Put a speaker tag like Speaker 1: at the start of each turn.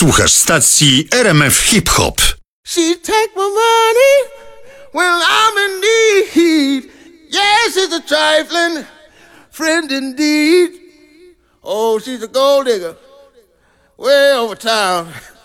Speaker 1: Słuchasz stacji RMF Hip Hop.
Speaker 2: She take my money when I'm in need. Yes, she's a trifling friend indeed. Oh, she's a gold digger way over town.